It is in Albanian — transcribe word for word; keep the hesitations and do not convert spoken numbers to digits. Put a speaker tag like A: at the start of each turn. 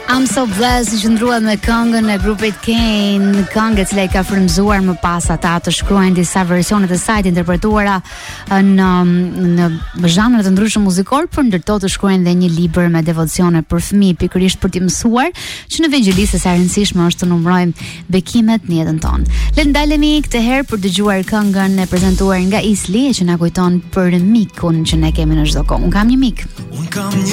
A: I'm so blessed që ndruat me këngën e grupit Kane, këngë e cila i ka frymzuar më pas ata të shkruajnë disa versione të saj të interpretuara në në zhanre të ndryshëm muzikor, por ndërto të shkruajnë dhe një libër me devocione për fëmijë, pikërisht për t'i mësuar që në evangjelistë sa e rëndësishme është të numërojmë bekimet në jetën tonë. Le të ndalemi këtë herë për dëgjuar këngën e prezantuar nga Isli, që na kujton për mikun që ne kemi në çdo kohë. Un kam një mik.
B: Un kam një